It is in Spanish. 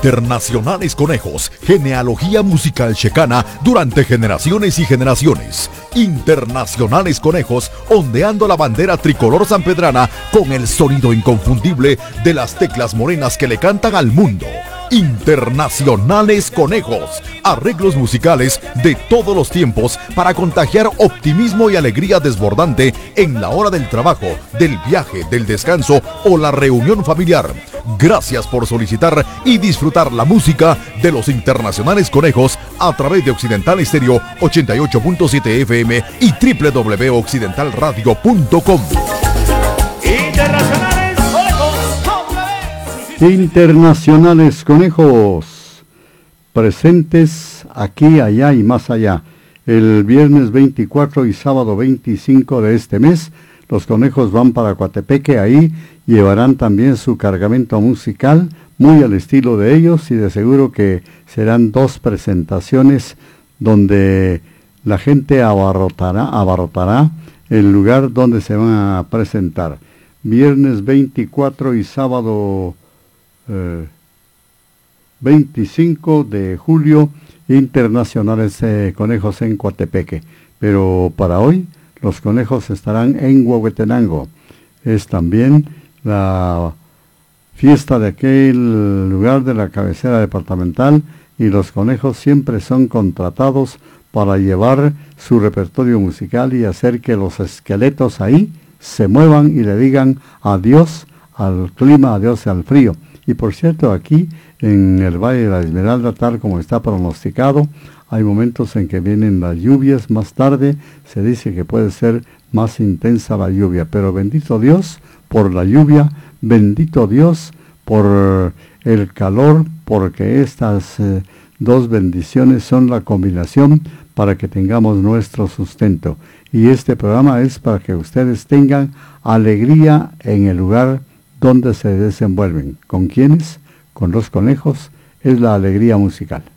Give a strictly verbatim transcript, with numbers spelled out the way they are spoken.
Internacionales Conejos, genealogía musical checana durante generaciones y generaciones. Internacionales Conejos, ondeando la bandera tricolor sanpedrana con el sonido inconfundible de las teclas morenas que le cantan al mundo. Internacionales Conejos, arreglos musicales de todos los tiempos para contagiar optimismo y alegría desbordante en la hora del trabajo, del viaje, del descanso o la reunión familiar. Gracias por solicitar y disfrutar la música de los Internacionales Conejos a través de Occidental Estéreo ochenta y ocho punto siete F M y doble u doble u doble u punto occidental radio punto com. Internacionales Conejos. Internacionales Conejos, presentes aquí, allá y más allá. El viernes veinticuatro y sábado veinticinco de este mes, los Conejos van para Coatepeque. Ahí llevarán también su cargamento musical, muy al estilo de ellos, y de seguro que serán dos presentaciones donde la gente abarrotará, abarrotará el lugar donde se van a presentar. Viernes veinticuatro y sábado eh, veinticinco de julio, Internacionales eh, Conejos en Coatepeque. Pero para hoy, los Conejos estarán en Huehuetenango. Es también la fiesta de aquel lugar de la cabecera departamental, y los Conejos siempre son contratados para llevar su repertorio musical y hacer que los esqueletos ahí se muevan y le digan adiós al clima, adiós al frío. Y por cierto, aquí en el Valle de la Esmeralda, tal como está pronosticado, hay momentos en que vienen las lluvias. Más tarde se dice que puede ser más intensa la lluvia, pero bendito Dios por la lluvia, bendito Dios por el calor, porque estas eh, dos bendiciones son la combinación para que tengamos nuestro sustento. Y este programa es para que ustedes tengan alegría en el lugar donde se desenvuelven. ¿Con quiénes? Con los Conejos. Es la alegría musical.